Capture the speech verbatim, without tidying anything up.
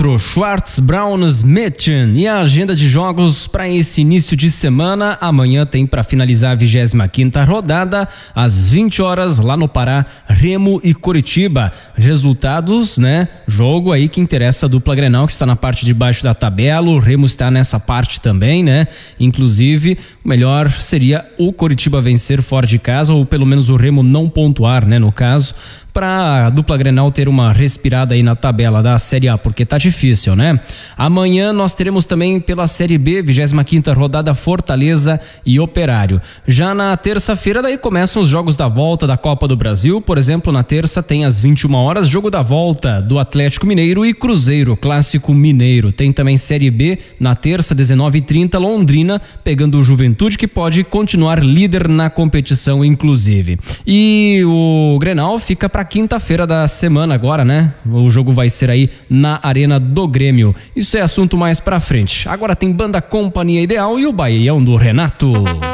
Schwarz, Browns, Mädchen. E a agenda de jogos para esse início de semana: amanhã tem para finalizar a vigésima quinta rodada, às vinte horas, lá no Pará, Remo e Coritiba. Resultados, né? Jogo aí que interessa a dupla Grenal, que está na parte de baixo da tabela. O Remo está nessa parte também, né? Inclusive, o melhor seria o Coritiba vencer fora de casa, ou pelo menos o Remo não pontuar, né? No caso, para a dupla Grenal ter uma respirada aí na tabela da Série A, porque tá difícil, né? Amanhã nós teremos também pela Série B, vigésima quinta rodada, Fortaleza e Operário. Já na terça-feira daí começam os jogos da volta da Copa do Brasil. Por exemplo, na terça tem às vinte e uma horas, jogo da volta do Atlético Mineiro e Cruzeiro, Clássico Mineiro. Tem também Série B na terça, dezenove e trinta, Londrina pegando o Juventude, que pode continuar líder na competição, inclusive. E o Grenal fica para quinta-feira da semana agora, né? O jogo vai ser aí na Arena do Grêmio. Isso é assunto mais pra frente. Agora tem banda Companhia Ideal e o Baião do Renato.